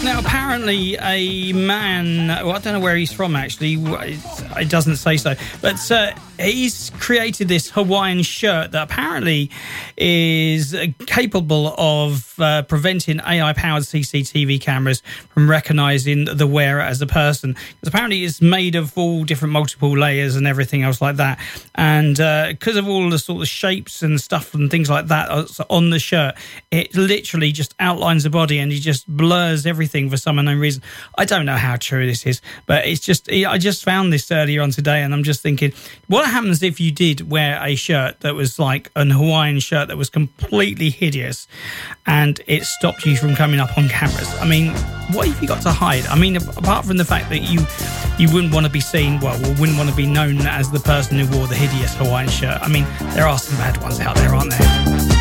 Now, apparently a man, well, I don't know where he's from, actually. It doesn't say so. But he's created this Hawaiian shirt that apparently is capable of preventing AI-powered CCTV cameras from recognising the wearer as a person. Because apparently it's made of all different multiple layers and everything else like that. And because of all the sort of shapes and stuff and things like that on the shirt, it literally just outlines the body and it just blurs everything for some unknown reason. I don't know how true this is, but it's just, I just found this earlier on today and I'm just thinking, what happens if you did wear a shirt that was like an Hawaiian shirt that was completely hideous and it stopped you from coming up on cameras? I mean, what have you got to hide? I mean, apart from the fact that you wouldn't want to be seen, well, or wouldn't want to be known as the person who wore the hideous Hawaiian shirt. I mean, there are some bad ones out there, aren't there?